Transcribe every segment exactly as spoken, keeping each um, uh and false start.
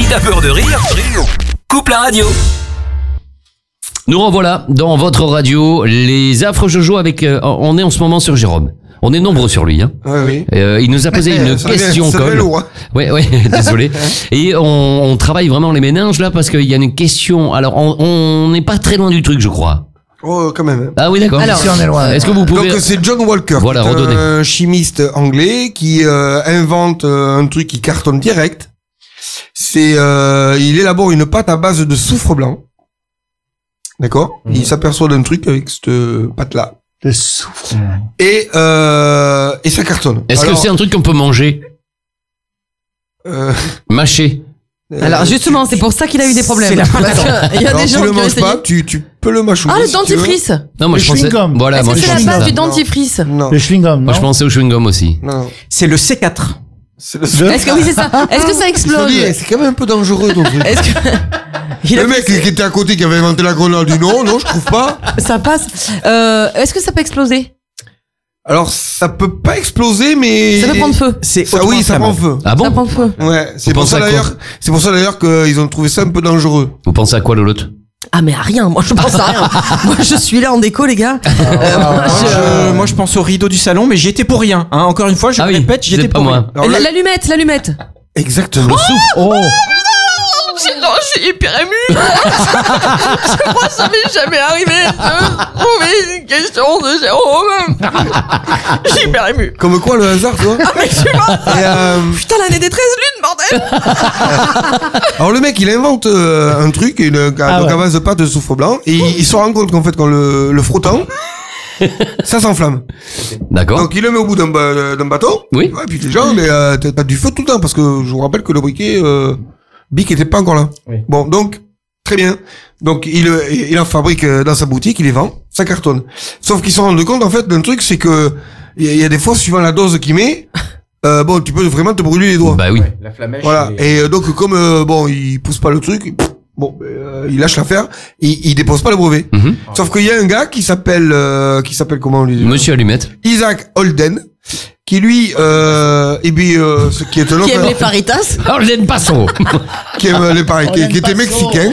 T'as peur de rire? Coupe la radio. Nous revoilà dans votre radio, les affreux Jojo avec... Euh, on est en ce moment sur Jérôme. On est nombreux sur lui. Hein. Ouais, oui. Euh, il nous a posé une ça question. Vient, ça Cole. lourd, hein. Ouais, ouais, désolé. Et on, on travaille vraiment les méninges là parce qu'il y a une question. Alors, on n'est pas très loin du truc, je crois. Oh, quand même. Ah oui, d'accord. Alors, Si on est loin. Est-ce que vous pouvez... Donc c'est John Walker, Voilà, qui est redonnez. un chimiste anglais qui euh, invente euh, un truc qui cartonne direct. C'est, euh, il élabore une pâte à base de soufre blanc. D'accord. Mhm. Il s'aperçoit d'un truc avec cette pâte-là. Le souffle. Et euh, et ça cartonne. Est-ce que Alors, c'est un truc qu'on peut manger? euh, Mâcher? Alors justement, c'est pour ça qu'il a eu des problèmes. C'est la Parce que il y a alors, des tu gens le qui ont manges essayé. pas, tu tu peux le mâchouiller. Ah, le si tu veux. dentifrice. Non, moi Le je pensais... chewing-gum. Voilà, Est-ce moi que je c'est la pensais base ça. du dentifrice? Non. Le chewing-gum, Moi je non? pensais au chewing-gum aussi. Non. C'est le C quatre. C'est le Le- Est-ce que oui, c'est ça? Est-ce que ça Je te explose? dis, c'est quand même un peu dangereux ton truc. Est-ce que il a Le mec qui qui était à côté qui avait inventé la grenade du non, non, je trouve pas. ça passe? Euh, Est-ce que ça peut exploser? Alors ça peut pas exploser, mais Ça peut prendre feu. C'est Ça, hautement oui, ça prend inflammable. feu. Ah Ça bon? prend feu. Ouais, c'est Vous pour pensez ça à quoi d'ailleurs, c'est pour ça d'ailleurs qu'ils ont trouvé ça un peu dangereux. Vous pensez à quoi, Lolotte? Ah mais à rien. Moi je pense à rien. Moi je suis là en déco les gars. Euh, moi, Moi, je- je, moi, je pense au rideau du salon, mais j'y étais pour rien. Hein. Encore une fois, je Ah le oui, répète, j'y c'est étais pas pour moi. rien. Alors, La- le- L'allumette, l'allumette. Exactement. Oh! Non, je suis hyper émue. Je crois que ça m'est jamais arrivé de trouver une question de Jérôme. Je suis hyper émue. Comme quoi le hasard, toi. Ah mais tu vois. Et, euh, Putain l'année des treize lunes, bordel. alors le mec, il invente euh, un truc, une, Ah donc ouais. à base de pâte de soufre blanc, et il, il se rend compte qu'en fait, quand le, le frottant, ça s'enflamme. D'accord. Donc il le met au bout d'un ba- d'un bâton. Oui. Ouais, puis déjà, mais euh, t'as t'as du feu tout le temps parce que je vous rappelle que le briquet euh, Bic était pas encore là. Oui. Bon, donc très bien. Donc il il en fabrique euh, dans sa boutique, il les vend, ça cartonne. Sauf qu'ils se rendent compte en fait d'un truc, c'est que il y, a- il y a des fois suivant la dose qu'il met, euh, bon, tu peux vraiment te brûler les doigts. Bah oui. La flamèche. Voilà. Et euh, donc comme euh, bon, il pousse pas le truc, pff, bon, euh, il lâche l'affaire, il, il dépose pas le brevet. Mhm. Sauf qu'il y a un gars qui s'appelle euh, qui s'appelle comment lui Monsieur Allumette. Isaac Holden, qui lui, euh, et puis, euh, ce qui est un Qui autre, aime les faritas? Alors, je l'aime pas son. qui aime les pareils, qui, qui était mexicain.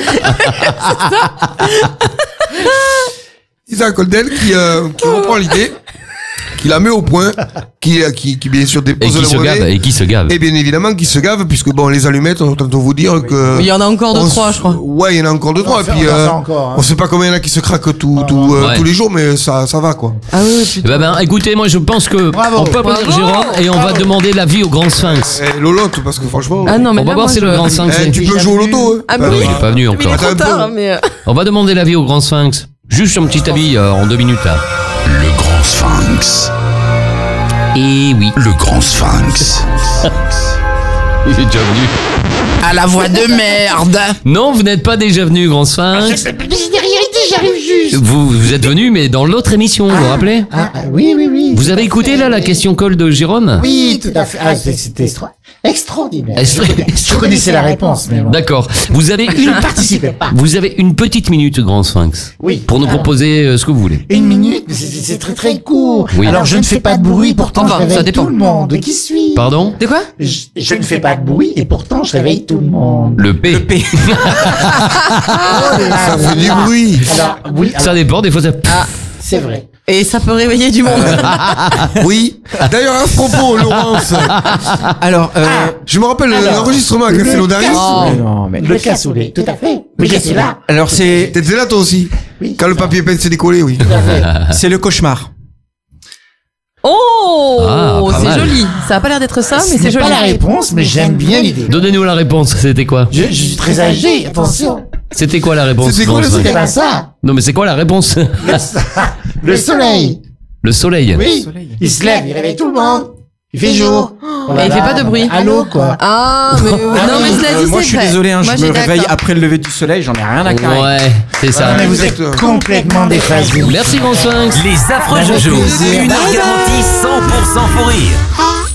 Isaac Holden, qui, euh, qui reprend l'idée, qui la met au point, qui, qui, qui bien sûr Et dépose qui le se brevet. gave. Et qui se gave. Et bien évidemment, qui se gave, puisque bon, les allumettes, on tente de vous dire que. Il y en a encore deux, on trois, s- je crois. Ouais, il y en a encore deux, trois. Et On puis, fait euh, ça encore, hein. on sait pas combien il y en a qui se craquent tout, tout, euh, Ouais. tous les jours, mais ça, ça va, quoi. Ah oui, Eh putain. ben, ben, écoutez, moi je pense que Bravo. on peut applaudir Bravo. Jérôme et on va demander l'avis au Grand Sphinx. Et Lolotte, parce que franchement. Ah non mais On va là, voir moi, si je- le Grand Sphinx eh, est. tu peux jouer au loto, hein. Ah Bah oui. Il est pas venu Mais il encore. est trop Attends un tard, peu. mais. euh, On va demander l'avis au Grand Sphinx. Juste un petit avis euh, en deux minutes là. Le grand sphinx. Et oui. Le grand sphinx. Il est déjà venu. À la voix de merde. Non, vous n'êtes pas déjà venu, Grand Sphinx. J'arrive juste. Vous, vous êtes venu, mais dans l'autre émission, vous vous rappelez? Ah, ah, oui, oui, oui. Vous avez écouté là la question colle de Jérôme? Oui, tout à fait. Ah, c'est- c'était extra- extraordinaire. Est-ce- Je connaissais la réponse, mais bon. D'accord. Vous avez Je une ne participais pas. vous avez une petite minute, Grand Sphinx, Oui. pour nous Alors, proposer euh, ce que vous voulez. Une minute, mais c'est c'est très très court. Oui. Alors je ne fais pas de bruit, pourtant Enfin, je réveille ça dépend. tout le monde. Qui suis Pardon? De quoi? je, je ne fais pas de bruit et pourtant je réveille tout le monde. Le P. Le P. Ça fait du bruit. Alors oui, alors, Ça dépend, des fois ça. c'est vrai. Et ça peut réveiller du monde. Oui. D'ailleurs, à ce propos, Laurence, Alors, euh, je me rappelle Alors, l'enregistrement avec le Castelot Darius. mais non, mais. Le cassoulet, tout à fait. Oui, je suis là. Alors, c'est, T'étais là, toi aussi. Oui. Quand le papier peint s'est décollé, oui. Tout à fait. c'est le cauchemar. Oh, Ah, pas c'est mal. joli. Ça a pas l'air d'être ça, Ce mais c'est n'est joli. pas la réponse, mais j'aime bien l'idée. Donnez-nous la réponse, c'était quoi? Je, je suis très âgé, attention. C'était quoi la réponse? C'était quoi, Grand le Sphinx C'est pas ça. Non mais c'est quoi la réponse? Le soleil. Le soleil. Oui. Il se lève, il réveille tout le monde. Il fait jour. Et il fait pas de bruit. Allô, quoi. Ah, mais non, mais cela Euh, dit, moi, c'est je suis vrai. désolé, hein, Moi, je j'ai me réveille d'accord. après le lever du soleil, j'en ai rien à carrer. Ouais, c'est ça. Ah, mais vous êtes complètement déphasé. Merci Grand Sphinx. Les affreux Avec Jojo. plaisir. Une heure Bye bye. garantie cent pour cent pour rire.